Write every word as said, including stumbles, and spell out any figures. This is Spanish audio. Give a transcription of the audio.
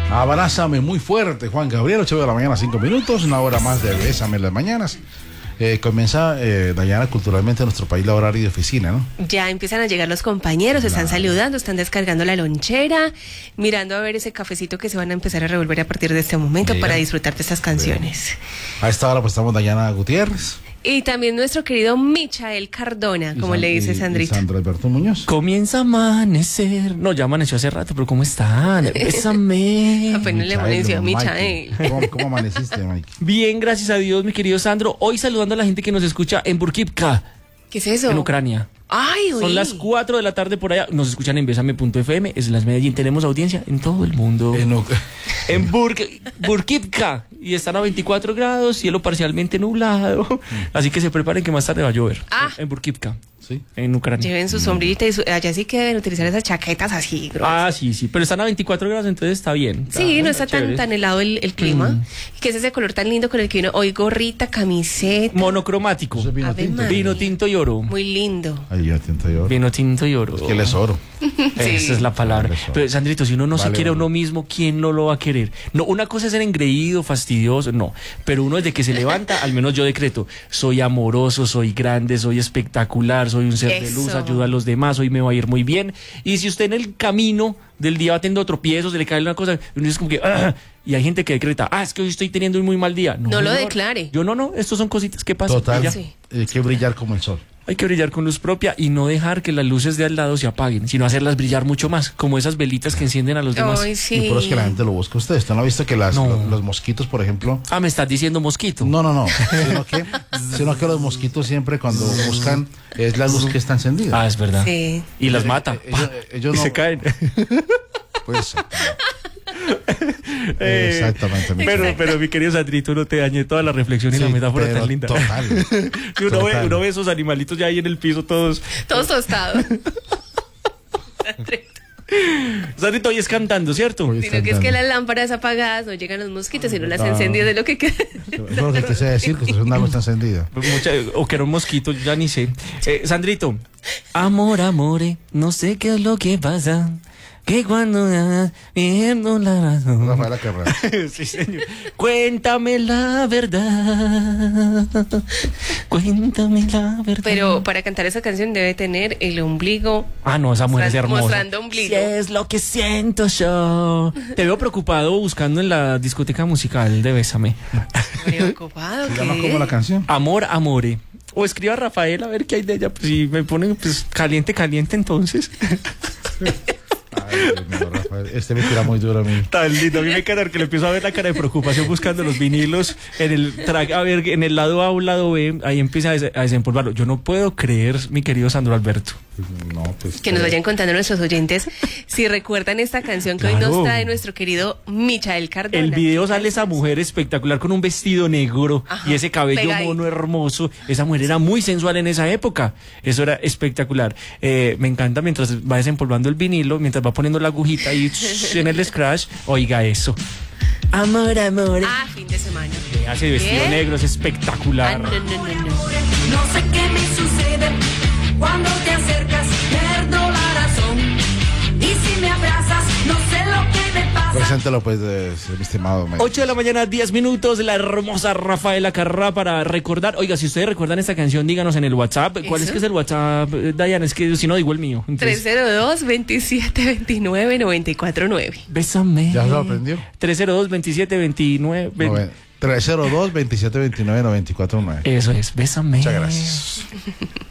Abrázame muy fuerte, Juan Gabriel, ocho de la mañana, cinco minutos, una hora más de Bésame en las mañanas. Eh, comienza, eh, Dayana, culturalmente en nuestro país la horario de oficina, ¿no? Ya empiezan a llegar los compañeros, Claro. están saludando, están descargando la lonchera, mirando a ver ese cafecito que se van a empezar a revolver a partir de este momento Bien. para disfrutar de estas canciones. A esta hora pues estamos Dayana Gutiérrez. Y también nuestro querido Michael Cardona, y como San- le dice y- Sandrita. Y Sandro Alberto Muñoz. Comienza a amanecer. No, ya amaneció hace rato, pero ¿cómo están? Bésame. Apenas le amaneció a Michael. ¿Cómo, ¿Cómo amaneciste, Mike? Bien, gracias a Dios, mi querido Sandro. Hoy saludando a la gente que nos escucha en Burkivka, ¿Qué es eso? en Ucrania. Ay, oí. Son las cuatro de la tarde por allá. Nos escuchan en besame punto f m, es las Medellín. Tenemos audiencia en todo el mundo. En Uc- En Burk- Burkivka. Y están a veinticuatro grados, cielo parcialmente nublado. Así que se preparen que más tarde va a llover. Ah. En Burkivka, Sí. en Ucrania. Lleven su sombrillita y su... allá sí que deben utilizar esas chaquetas así, gruesas. Ah, sí, sí. Pero están a veinticuatro grados, entonces está bien. Está- Sí, no está tan, chévere. tan helado el, el clima. Mm. Y que es ese color tan lindo con el que uno hoy gorrita, camiseta. Monocromático. Eso es vino Ave tinto. María. Vino tinto y oro. Muy lindo. Ay, ya tinto y oro. Vino tinto y oro. Que él es oro. Esa es la palabra. Vale, eso. Pero, Sandrito, si uno no se Vale, quiere a vale. uno mismo, ¿quién no lo va a querer? No, una cosa es ser engreído, fastidioso, no. Pero uno desde que se levanta, al menos yo decreto, soy amoroso, soy grande, soy espectacular, soy un ser de luz, Eso. ayudo a los demás, hoy me va a ir muy bien. Y si usted en el camino del día va teniendo tropiezos, se le cae una cosa, uno es como que... "Ah", y hay gente que decreta, ah, es que hoy estoy teniendo un muy mal día. No lo señor. declare. Yo no, no, estos son cositas que pasan. Total. y ya. Sí. Hay que brillar como el sol. Hay que brillar con luz propia y no dejar que las luces de al lado se apaguen, sino hacerlas brillar mucho más, como esas velitas que encienden a los demás. Ay, Y sí. por eso es que la gente lo busca. ¿Usted ¿Usted no ha visto que las, No. los, los mosquitos, por ejemplo... Ah, me estás diciendo mosquito. No, no, no. Sino que, sino que los mosquitos siempre cuando buscan es la luz que está encendida. Ah, es verdad. Sí. Y las Eh, mata. eh, ellos- ellos y no- se caen. Pues, Eh, exactamente. mi Pero, querido. pero mi querido Sandrito, no te dañé toda la reflexión y la Sí, metáfora pero tan linda. Total. Y uno, ve, total. uno ve esos animalitos ya ahí en el piso todos. Todos tostados. Sandrito hoy es cantando, ¿cierto? Hoy Sino que es que las lámparas apagadas no llegan los mosquitos, sino las Ah. encendidas de lo que queda. Eso es lo que quise decir, que usted una luz está encendida. Mucha- o que era un mosquito, ya ni sé. Eh, Sandrito, amor, amore, no sé qué es lo que pasa. Que cuando ah, pierdo la razón. Rafaela Carrera. Sí, señor. Cuéntame la verdad. Cuéntame la verdad. Pero para cantar esa canción debe tener el ombligo. Ah, no, esa mujer es hermosa. Mostrando ombligo. Si es lo que siento yo. Te veo preocupado buscando en la discoteca musical de Bésame. Preocupado. Se ¿qué? llama como la canción. Amor, amore. O escriba a Rafael a ver qué hay de ella. Pues si me ponen pues caliente, caliente, entonces. Ay, Dios mío, Rafael. Este me tira muy duro a mí. Tan lindo. A mí me encanta que le empiezo a ver la cara de preocupación buscando los vinilos en el track, a ver, en el lado A o lado B, ahí empieza a, des- a desempolvarlo. Yo no puedo creer, mi querido Sandro Alberto. No, pues. Que nos eh, vayan contando nuestros oyentes si recuerdan esta canción que hoy Claro. nos trae nuestro querido Michael Cardona. El video sale esa mujer espectacular con un vestido negro Ajá, y ese cabello pegadito. mono hermoso. Esa mujer era muy sensual en esa época. Eso era espectacular. Eh, me encanta mientras va desempolvando el vinilo, mientras va poniendo la agujita ahí en el scratch. Oiga eso. Amor, amor. Ah, fin de semana. Hace vestido ¿Qué? negro, es Ah, espectacular. no, no, no, no. No sé qué me sucede cuando te acercas, pierdo la razón. Y si me abrazas, no sé lo que me pasa. Preséntelo, pues, de, mi estimado Mike. ocho de la mañana, diez minutos, la hermosa Rafaela Carrá para recordar. Oiga, si ustedes recuerdan esta canción, díganos en el WhatsApp. ¿Cuál es ¿Eso? que es el WhatsApp, eh, Diana? Es que si no, digo el mío. Entonces, tres cero dos, veintisiete veintinueve, noventa y cuatro nueve. bésame. ¿Ya se lo aprendió? tres cero dos, veintisiete veintinueve. Noven- tres cero dos, veintisiete veintinueve, noventa y cuatro nueve. Eso es, bésame. Muchas gracias.